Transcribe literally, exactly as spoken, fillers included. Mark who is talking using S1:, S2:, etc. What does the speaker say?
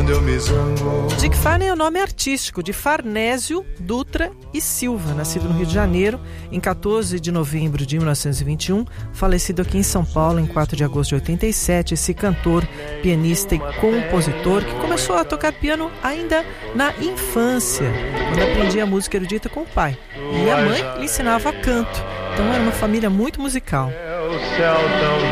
S1: quando eu me zango.
S2: Dick Farney é o nome artístico de Farnésio Dutra e Silva, nascido no Rio de Janeiro em quatorze de novembro de mil novecentos e vinte e um, falecido aqui em São Paulo em quatro de agosto de oitenta e sete. Esse cantor, pianista e compositor que começou a tocar piano ainda na infância, quando aprendia música erudita com o pai. E a mãe lhe ensinava canto. Então era uma família muito musical.
S1: É o céu tão